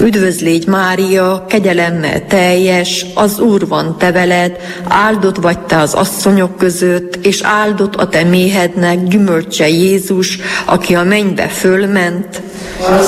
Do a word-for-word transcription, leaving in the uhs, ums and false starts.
Üdvözlégy Mária, kegyelemmel teljes, az Úr van te veled, áldott vagy te az asszonyok között, és áldott a te méhednek gyümölcse Jézus, aki a mennybe fölment.